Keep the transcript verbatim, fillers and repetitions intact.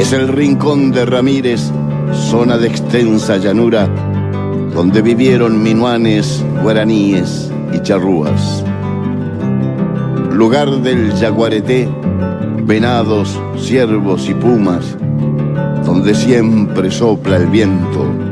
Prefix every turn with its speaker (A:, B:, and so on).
A: Es el rincón de Ramírez, zona de extensa llanura, donde vivieron minuanes, guaraníes y charrúas. Lugar del yaguareté, venados, ciervos y pumas, donde siempre sopla el viento